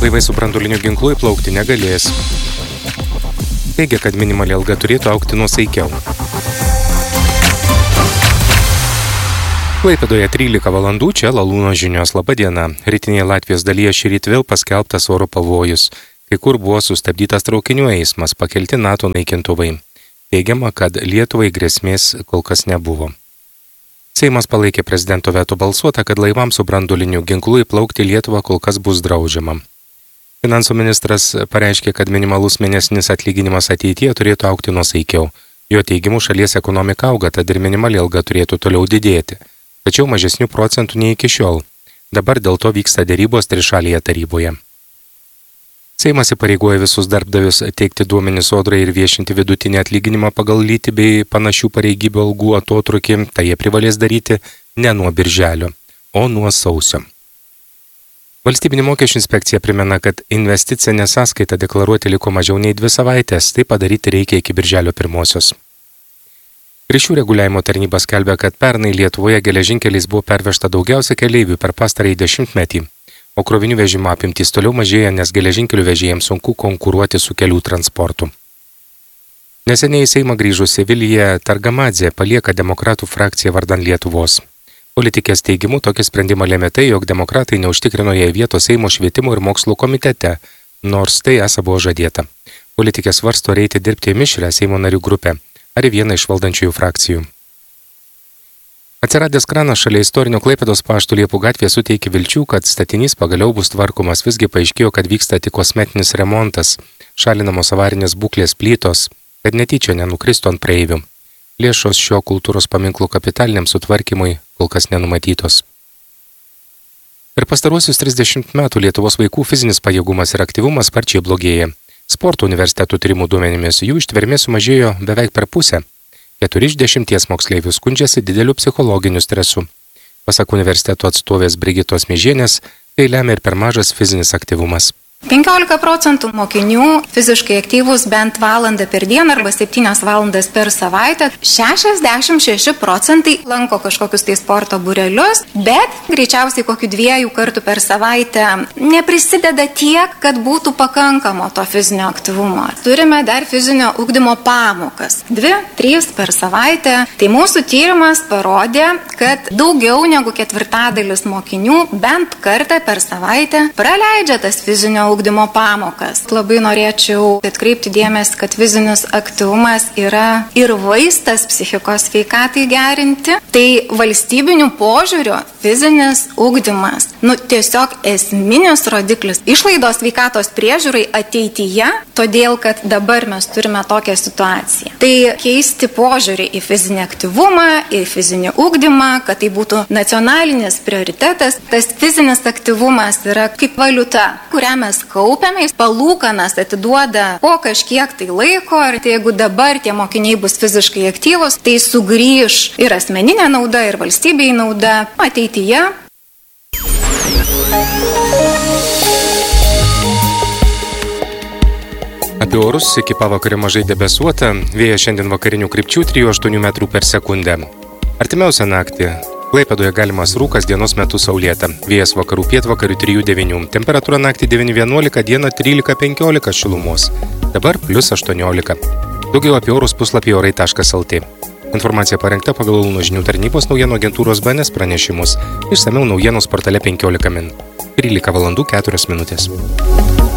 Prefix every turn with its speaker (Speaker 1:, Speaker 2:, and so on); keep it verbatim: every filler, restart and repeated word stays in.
Speaker 1: laivai su branduoliniu ginklu įplaukti negalės. Teigia, kad minimali alga turėtų augti nuosaikiau. Klaipėdoje trylika valandų, čia Lalūno žinios. Labą dieną. Rytinėje Latvijos dalyje šįryt vėl paskelbtas oro pavojus. Kai kur buvo sustabdytas traukinių eismas, pakelti NATO naikintuvai. Teigiama, kad Lietuvai grėsmės kol kas nebuvo. Seimas palaikė prezidento veto balsuotą, kad laivams su branduoliniu ginklu įplaukti Lietuvą kol kas bus draudžiama. Finansų ministras pareiškė, kad minimalus mėnesinis atlyginimas ateityje turėtų augti nuosaikiau. Jo teigimu šalies ekonomika auga, tad ir minimali alga turėtų toliau didėti. Tačiau mažesnių procentų nei iki šiol. Dabar dėl to vyksta dėrybos trišalėje taryboje. Seimas įpareigoja visus darbdavius teikti duomenis sodrai ir viešinti vidutinį atlyginimą pagal lytį bei panašių pareigybių algų atotrukį. Tai jie privalės daryti ne nuo birželio, o nuo sausio. Valstybinė mokesčių inspekcija primena, kad investicinę sąskaitą deklaruoti liko mažiau nei dvi savaitės. Tai padaryti reikia iki birželio pirmosios. Ryšių reguliavimo tarnyba skelbia, kad pernai Lietuvoje geležinkeliais buvo pervežta daugiausia keleivių per pastarąjį dešimtmetį, o krovinių vežimo apimtys toliau mažėja, nes geležinkelių vežėjams sunku konkuruoti su kelių transportu. Neseniai į Seimą grįžusi Vilija Targamadzė palieka demokratų frakciją vardan Lietuvos. Politikės teigimu tokį sprendimą lėmė tai, jog demokratai neužtikrino jai vietos Seimo švietimo ir mokslo komitete, nors tai esą buvo žadėta. Politikė svarsto eiti dirbti į mišrią Seimo narių grupę ar į vieną iš valdančiųjų frakcijų. Atsiradęs kranas šalia istorinio Klaipėdos pašto Liepų gatvėje suteikė vilčių, kad statinys pagaliau bus tvarkomas, visgi paaiškėjo, kad vyksta tik kosmetinis remontas, šalinamos avarinės būklės plytos, kad netyčia nenukristų ant praeivių. Lėšos šio kultūros paminklo kapitaliniam sutvarkymui kol kas nenumatytos. Per pastaruosius trisdešimt metų Lietuvos vaikų fizinis pajėgumas ir aktyvumas sparčiai blogėja. Sporto universitetų tyrimų duomenimis jų ištvermė sumažėjo beveik per pusę. Keturi iš dešimties moksleivių skundžiasi dideliu psichologiniu stresu. Pasak universiteto atstovės Brigitos Miežienės, tai lemia ir per mažas fizinis aktyvumas.
Speaker 2: penkiolika procentų mokinių fiziškai aktyvūs bent valandą per dieną arba septynias valandas per savaitę. šešiasdešimt šeši procentai lanko kažkokius tai sporto būrelius, bet greičiausiai kokių dviejų kartų per savaitę neprisideda tiek, kad būtų pakankamo to fizinio aktyvumo. Turime dar fizinio ugdymo pamokas. Dvi, trys per savaitę. Tai mūsų tyrimas parodė, kad daugiau negu ketvirtadalis mokinių bent kartą per savaitę praleidžia tas fizinio ugdymo pamokas. Labai norėčiau atkreipti dėmesį, kad fizinis aktyvumas yra ir vaistas psichikos sveikatai gerinti. Tai valstybinių požiūrių fizinis ugdymas, nu tiesiog esminis rodiklis išlaidos sveikatos priežiūrai ateityje, todėl kad dabar mes turime tokią situaciją. Tai keisti požiūrį į fizinį aktyvumą, į fizinį ugdymą, kad tai būtų nacionalinis prioritetas. Tas fizinis aktyvumas yra kaip valiuta, kurią mes kaupiamės, palūkanas atiduoda po kažkiek tai laiko ir tai jeigu dabar tie mokiniai bus fiziškai aktyvus, tai sugrįž ir asmeninė nauda, ir valstybei nauda ateityje.
Speaker 1: Apie orus iki pavakario mažai debesuota, vėjas šiandien vakarinių krypčių trijų aštuonių metrų per sekundę. Artimiausią naktį Klaipėdoje galimas rūkas, dienos metu saulėta. Vėjas vakarų pietvakarių trijų devynių. Temperatūra naktį devyni vienuolika, dieną trylika penkiolika šilumos. Dabar plius aštuoniolika. Daugiau apie orus puslapyje orai taškas lt. Informacija parengta pagal Lalūno žinių tarnybos naujienų agentūros B N S pranešimus. Išsamiau naujienos portale penkiolika min. trylika valandų keturios minutės.